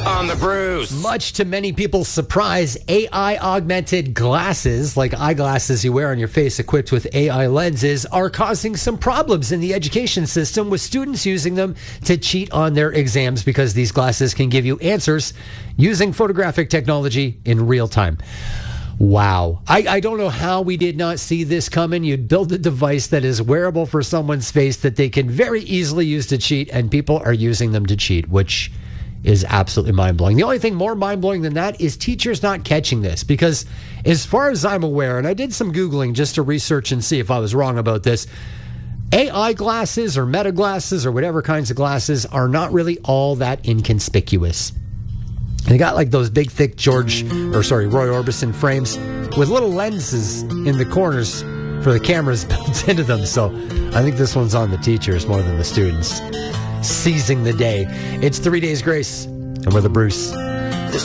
on the Bruce. Much to many people's surprise, AI-augmented glasses, like eyeglasses you wear on your face equipped with AI lenses, are causing some problems in the education system with students using them to cheat on their exams because these glasses can give you answers using photographic technology in real time. Wow. I don't know how we did not see this coming. You'd build a device that is wearable for someone's face that they can very easily use to cheat, and people are using them to cheat, which is absolutely mind-blowing. The only thing more mind-blowing than that is teachers not catching this, because as far as I'm aware, and I did some Googling just to research and see if I was wrong about this, AI glasses or meta glasses or whatever kinds of glasses are not really all that inconspicuous. They got like those big, thick Roy Orbison frames with little lenses in the corners for the cameras built into them. So I think this one's on the teachers more than the students. Seizing the day. It's 3 Days Grace, and we're the Bruce.